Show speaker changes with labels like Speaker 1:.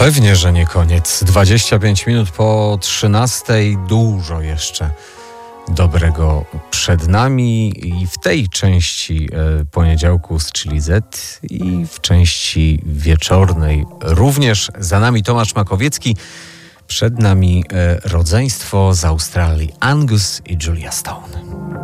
Speaker 1: Pewnie, że nie koniec. 25 minut po 13. Dużo jeszcze dobrego przed nami i w tej części poniedziałku z Chili Z i w części wieczornej również. Za nami Tomasz Makowiecki, przed nami rodzeństwo z Australii, Angus i Julia Stone.